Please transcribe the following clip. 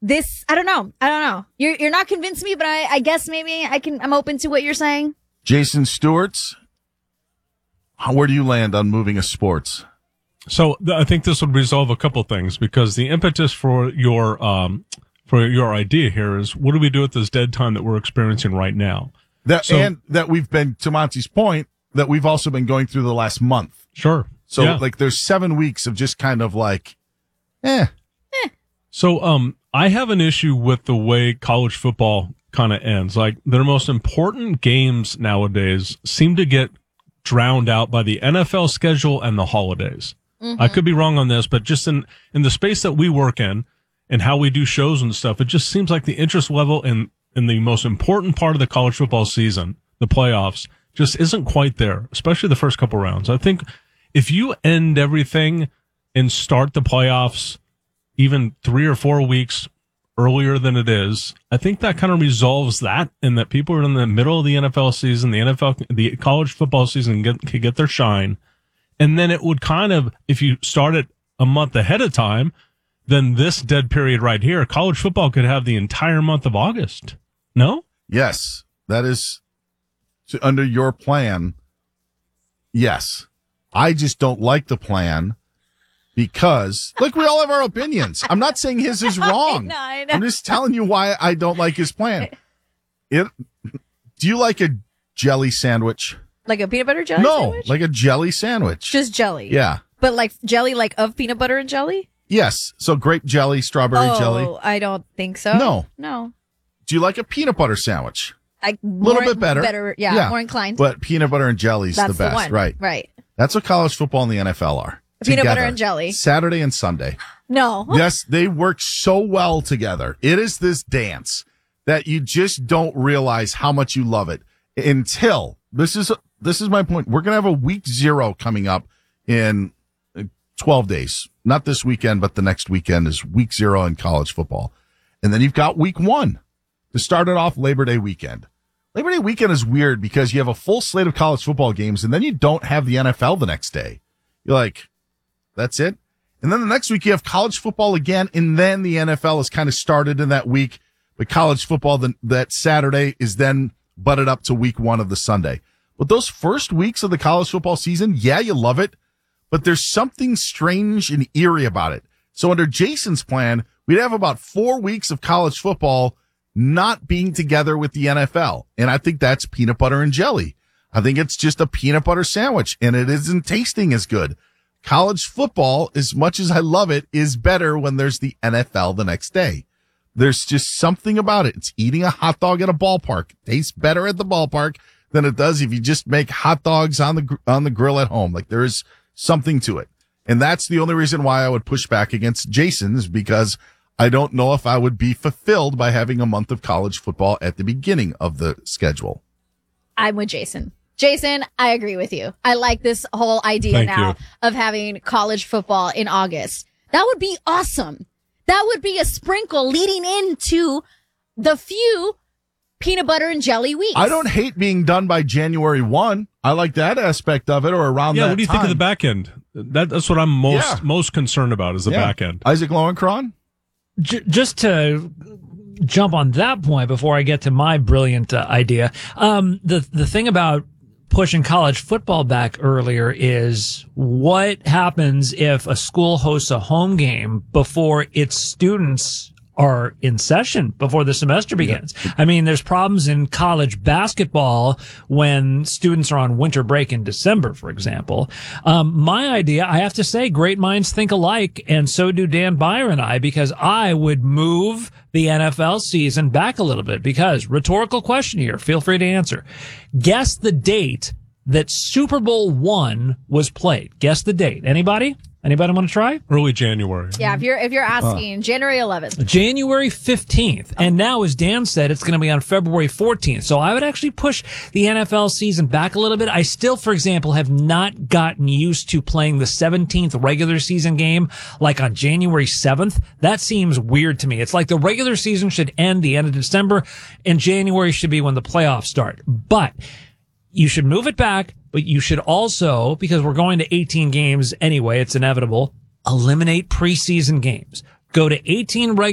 I don't know. You're not convincing me, but I guess maybe I'm open to what you're saying. Jason Stewart's, where do you land on moving a sports? So I think this would resolve a couple things, because the impetus for your idea here is, what do we do with this dead time that we're experiencing right now? And that we've been, to Monty's point, that we've also been going through the last month. Sure. So there's 7 weeks of just kind of like, So I have an issue with the way college football kind of ends. Like, their most important games nowadays seem to get drowned out by the NFL schedule and the holidays. Mm-hmm. I could be wrong on this, but just in the space that we work in and how we do shows and stuff, it just seems like the interest level in the most important part of the college football season, the playoffs, just isn't quite there, especially the first couple rounds. I think if you end everything and start the playoffs even 3 or 4 weeks earlier than it is, I think that kind of resolves that, and that people are in the middle of the NFL season, the college football season can get their shine. And then it would kind of, if you start it a month ahead of time, then this dead period right here, college football could have the entire month of August. No? Yes. That is under your plan. Yes. I just don't like the plan because, look, we all have our opinions. I'm not saying his is wrong. I know. I'm just telling you why I don't like his plan. Do you like a jelly sandwich? Like a peanut butter jelly sandwich? No, like a jelly sandwich. Just jelly? Yeah. But like jelly like of peanut butter and jelly? Yes. So grape jelly, strawberry jelly. Oh, I don't think so. No. Do you like a peanut butter sandwich? A little bit better. Yeah, more inclined. But peanut butter and jelly's the best, the one. Right? Right. That's what college football and the NFL are. Peanut butter and jelly. Saturday and Sunday. No. Yes, they work so well together. It is this dance that you just don't realize how much you love it until this is my point. We're going to have a week 0 coming up in 12 days. Not this weekend, but the next weekend is week 0 in college football. And then you've got week 1 to start it off, Labor Day weekend. Labor Day weekend is weird because you have a full slate of college football games and then you don't have the NFL the next day. You're like, that's it. And then the next week you have college football again, and then the NFL is kind of started in that week. But college football that Saturday is then butted up to week 1 of the Sunday. But those first weeks of the college football season, yeah, you love it, but there's something strange and eerie about it. So under Jason's plan, we'd have about 4 weeks of college football not being together with the NFL. And I think that's peanut butter and jelly. I think it's just a peanut butter sandwich, and it isn't tasting as good. College football, as much as I love it, is better when there's the NFL the next day. There's just something about it. It's eating a hot dog at a ballpark. It tastes better at the ballpark than it does if you just make hot dogs on the grill at home. Like, there is something to it. And that's the only reason why I would push back against Jason, is because I don't know if I would be fulfilled by having a month of college football at the beginning of the schedule. I'm with Jason. Jason, I agree with you. I like this whole idea of having college football in August. That would be awesome. That would be a sprinkle leading into the few peanut butter and jelly weeks. I don't hate being done by January 1. I like that aspect of it, or around that time. Yeah, what do you think of the back end? That's what I'm most concerned about, is the back end. Isaac Lowenkron? Just to jump on that point before I get to my brilliant idea, the thing about pushing college football back earlier is, what happens if a school hosts a home game before its students are in session, before the semester begins? Yeah. I mean, there's problems in college basketball when students are on winter break in December, for example. My idea, I have to say, great minds think alike, and so do Dan Byer and I, because I would move the NFL season back a little bit. Because, rhetorical question here, feel free to answer. Guess the date that Super Bowl I was played. Guess the date. Anybody want to try? Early January. Yeah, if you're asking, January 11th. January 15th. And now, as Dan said, it's going to be on February 14th. So I would actually push the NFL season back a little bit. I still, for example, have not gotten used to playing the 17th regular season game like on January 7th. That seems weird to me. It's like the regular season should end the end of December, and January should be when the playoffs start. But you should move it back, but you should also, because we're going to 18 games anyway, it's inevitable, eliminate preseason games. Go to 18 regular